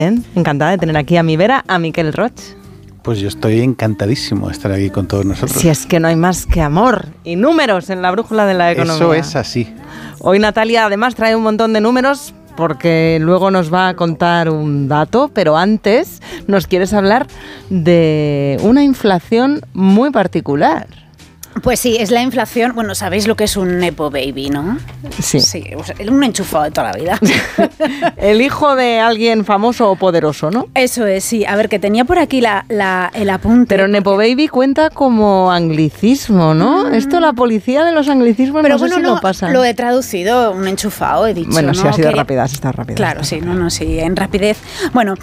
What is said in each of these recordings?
Encantada de tener aquí a mi vera, a Miquel Roig. Pues yo estoy encantadísimo de estar aquí con todos nosotros. Si es que no hay más que amor y números en la brújula de la economía. Eso es así. Hoy Natalia además trae un montón de números porque luego nos va a contar un dato, pero antes nos quieres hablar de una inflación muy particular. Pues sí, es la inflación. Bueno, sabéis lo que es un nepo baby, ¿no? Sí. Sí, o sea, un enchufado de toda la vida. El hijo de alguien famoso o poderoso, ¿no? Eso es, sí. A ver, que tenía por aquí el apunte. Pero nepo baby cuenta como anglicismo, ¿no? Esto la policía de los anglicismos pero no bueno, sé si lo pasa. Lo he traducido, un enchufado, he dicho. Bueno, ¿no? sí ha sido rápida, sí está rápida. Claro, sí, sí, en rapidez. Bueno,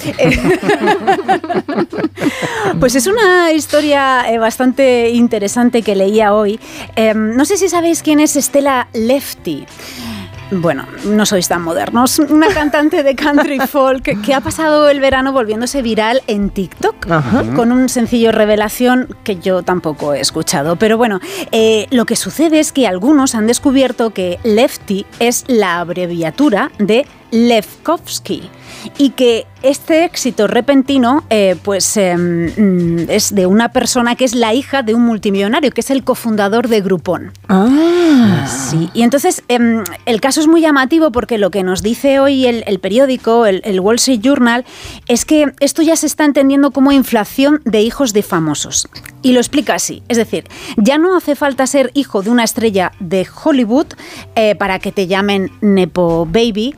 pues es una historia bastante interesante que leía hoy. No sé si sabéis quién es Stella Lefty. Bueno, no sois tan modernos. Una cantante de country folk que ha pasado el verano volviéndose viral en TikTok. Ajá. Con un sencillo revelación que yo tampoco he escuchado. Pero bueno, lo que sucede es que algunos han descubierto que Lefty es la abreviatura de Lefkowski y que este éxito repentino es de una persona que es la hija de un multimillonario, que es el cofundador de Groupon. Ah. Sí, y entonces el caso es muy llamativo porque lo que nos dice hoy el periódico, el Wall Street Journal, es que esto ya se está entendiendo como inflación de hijos de famosos. Y lo explica así, es decir, ya no hace falta ser hijo de una estrella de Hollywood para que te llamen nepo baby,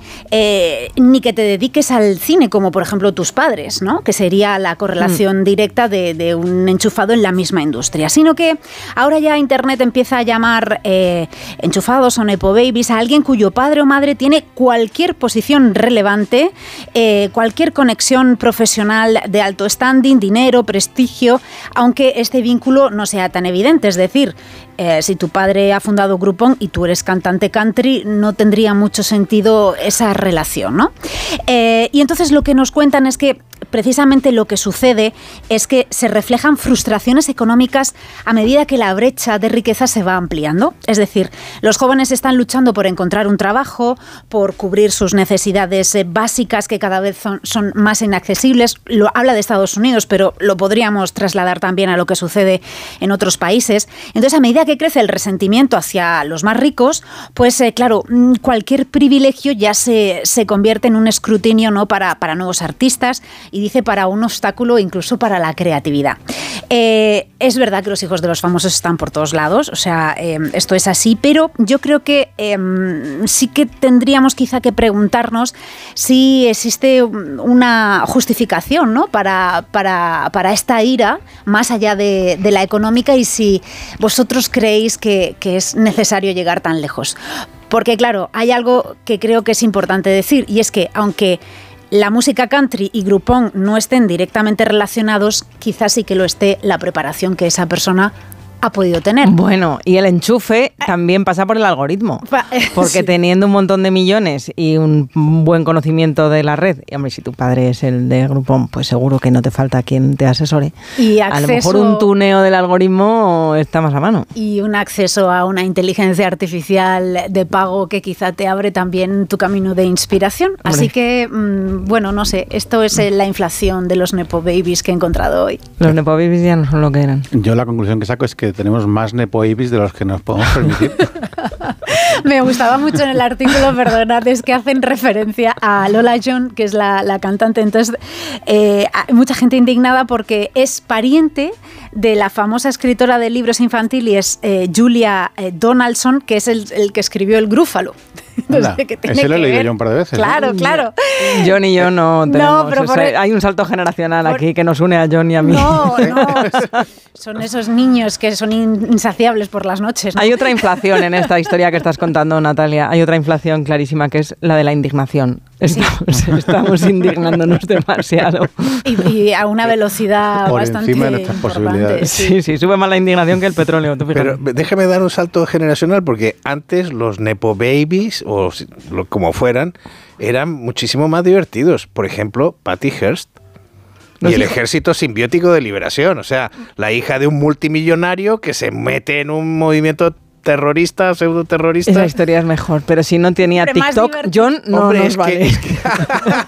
ni que te dediques al cine como por ejemplo tus padres, ¿no? Que sería la correlación directa de un enchufado en la misma industria, sino que ahora ya Internet empieza a llamar enchufados o nepo babies a alguien cuyo padre o madre tiene cualquier posición relevante, cualquier conexión profesional de alto standing, dinero, prestigio, aunque este vínculo no sea tan evidente, es decir, si tu padre ha fundado Groupon y tú eres cantante country, no tendría mucho sentido esa relación, ¿no? Y entonces lo que nos cuentan es que precisamente lo que sucede es que se reflejan frustraciones económicas a medida que la brecha de riqueza se va ampliando. Es decir, los jóvenes están luchando por encontrar un trabajo, por cubrir sus necesidades básicas que cada vez son más inaccesibles. Habla de Estados Unidos, pero lo podríamos trasladar también a lo que sucede en otros países. Entonces, a medida que crece el resentimiento hacia los más ricos, pues claro, cualquier privilegio ya se convierte en un escrutinio, ¿no? para nuevos artistas y dice para un obstáculo incluso para la creatividad. Es verdad que los hijos de los famosos están por todos lados, o sea, esto es así, pero yo creo que sí que tendríamos quizá que preguntarnos si existe una justificación, ¿no? para esta ira, más allá de la económica, y si vosotros creéis que es necesario llegar tan lejos. Porque claro, hay algo que creo que es importante decir, y es que aunque la música country y Groupon no estén directamente relacionados, quizás sí que lo esté la preparación que esa persona ha podido tener. Bueno, y el enchufe también pasa por el algoritmo, porque sí, teniendo un montón de millones y un buen conocimiento de la red, y hombre, si tu padre es el de Groupon, pues seguro que no te falta quien te asesore. Y acceso, a lo mejor un tuneo del algoritmo está más a mano. Y un acceso a una inteligencia artificial de pago que quizá te abre también tu camino de inspiración. Hombre. Así que, bueno, no sé, esto es la inflación de los nepo babies que he encontrado hoy. Los nepo babies ya no son lo que eran. Yo la conclusión que saco es que tenemos más nepo babies de los que nos podemos permitir. Me gustaba mucho en el artículo, perdonad, es que hacen referencia a Lola John, que es la cantante. Entonces, hay mucha gente indignada porque es pariente de la famosa escritora de libros infantiles Julia Donaldson, que es el que escribió El Grúfalo. No sé qué tiene. Ese lo he leído yo un par de veces. Claro, claro. John y yo no tenemos. No, pero hay un salto generacional aquí que nos une a John y a mí. No. Son esos niños que son insaciables por las noches, ¿no? Hay otra inflación en esta historia que estás contando, Natalia. Hay otra inflación clarísima, que es la de la indignación. Estamos indignándonos demasiado. Y a una velocidad por bastante encima de nuestras posibilidades. Sí, sube más la indignación que el petróleo. Pero déjame dar un salto generacional, porque antes los nepo babies, o como fueran, eran muchísimo más divertidos. Por ejemplo, Patty Hearst. Y el Ejército Simbiótico de Liberación, o sea, la hija de un multimillonario que se mete en un movimiento terrorista, pseudoterrorista. Esa historia es mejor, pero si no tenía TikTok, John no nos vale.